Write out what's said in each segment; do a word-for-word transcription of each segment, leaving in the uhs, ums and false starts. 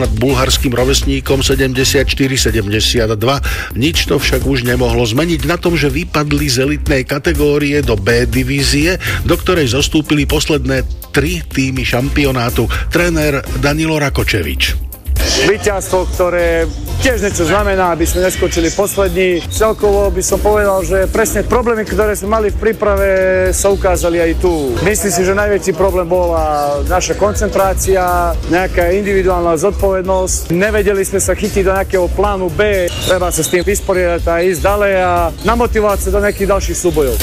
nad bulharským rovesníkom sedemdesiatštyri sedemdesiatdva. Nič to však už nemohlo zmeniť na tom, že vypadli z elitnej kategórie do B divízie, do ktorej zostúpili posledné tri týmy šampionátu. Tréner Danilo Rakočevič. Víťazstvo, ktoré tiež niečo znamená, aby sme neskočili poslední. Celkovo by som povedal, že presne problémy, ktoré sme mali v príprave, sa ukázali aj tu. Myslím si, že najväčší problém bola naša koncentrácia, nejaká individuálna zodpovednosť. Nevedeli sme sa chytiť do nejakého plánu B. Treba sa s tým vysporiadať a ísť ďalej a namotivovať sa do nejakých ďalších súbojov.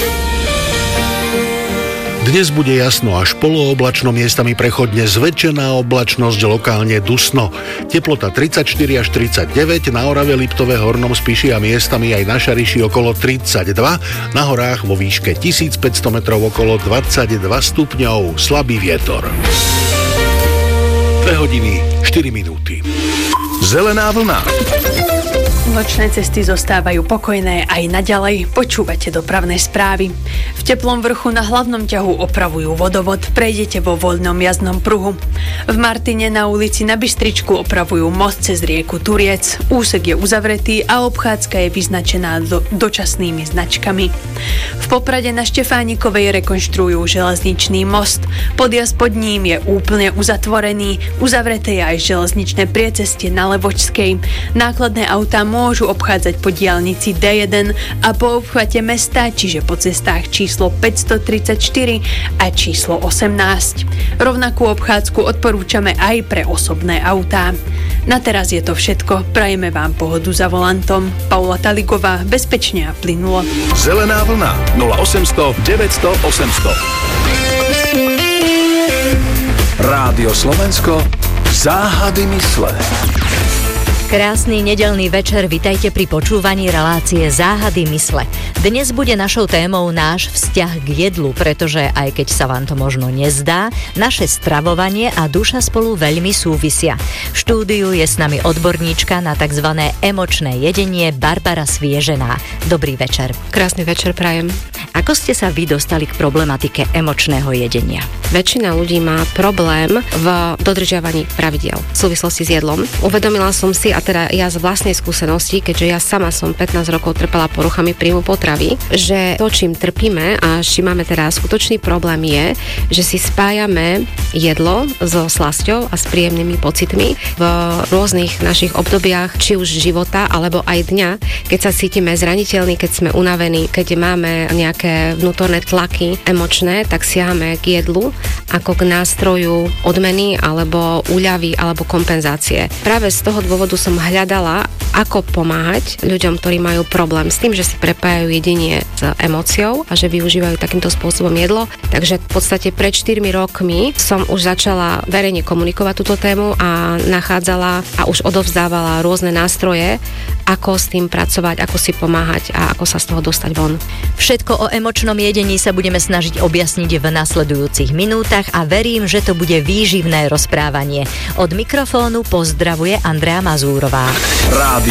Dnes bude jasno až polooblačno, miestami prechodne zväčšená oblačnosť, lokálne dusno. Teplota tridsaťštyri až tridsaťdeväť, na Orave, Liptove, Hornom Spiši a miestami aj na Šariši okolo tridsaťdva, na horách vo výške tisícpäťsto metrov okolo dvadsaťdva stupňov, slabý vietor. dve hodiny, štyri minúty. Zelená vlna. Nočné cesty zostávajú pokojné aj naďalej. Počúvate dopravné správy. V Teplom Vrchu na hlavnom ťahu opravujú vodovod. Prejdete vo voľnom jazdnom pruhu. V Martine na ulici Na Bystričku opravujú most cez rieku Turiec. Úsek je uzavretý a obchádzka je vyznačená do, dočasnými značkami. V Poprade na Štefánikovej rekonštruujú železničný most. Podjazd pod ním je úplne uzatvorený. Uzavreté je aj železničné priecestie na Levočskej. Nákladné autá môžu obchádzať po diaľnici dé jeden a po obchvate mesta, čiže po cestách číslo päťstotridsaťštyri a číslo osemnásť. Rovnakú obchádzku odporúčame aj pre osobné autá. Na teraz je to všetko. Prajeme vám pohodu za volantom. Paula Taligová, bezpečne a plynulo. Zelená vlna nula osemsto deväťsto osemsto. Rádio Slovensko, záhady mysle. Krásny nedeľný večer, vitajte pri počúvaní relácie Záhady mysle. Dnes bude našou témou náš vzťah k jedlu, pretože aj keď sa vám to možno nezdá, naše stravovanie a duša spolu veľmi súvisia. V štúdiu je s nami odborníčka na tzv. Emočné jedenie Barbara Sviežená. Dobrý večer. Krásny večer prajem. Ako ste sa vy dostali k problematike emočného jedenia? Väčšina ľudí má problém v dodržiavaní pravidiel v súvislosti s jedlom. Uvedomila som si, a teda ja z vlastnej skúsenosti, keďže ja sama som pätnásť rokov trpela poruchami príjmu potravy, že to, čím trpíme a s čím máme teraz skutočný problém je, že si spájame jedlo so slasťou a s príjemnými pocitmi v rôznych našich obdobiach, či už života, alebo aj dňa, keď sa cítime zraniteľní, keď sme unavení, keď máme nejaké vnútorné tlaky emočné, tak siahame k jedlu ako k nástroju odmeny alebo úľavy alebo kompenzácie. Práve z toho dôvodu som hľadala, ako pomáhať ľuďom, ktorí majú problém s tým, že si prepájajú jedenie s emóciou a že využívajú takýmto spôsobom jedlo. Takže v podstate pred štyrmi rokmi som už začala verejne komunikovať túto tému a nachádzala a už odovzdávala rôzne nástroje, ako s tým pracovať, ako si pomáhať a ako sa z toho dostať von. Všetko o emočnom jedení sa budeme snažiť objasniť v nasledujúcich minútach a verím, že to bude výživné rozprávanie. Od mikrofónu pozdravuje Andrea Mazúrová. Rádio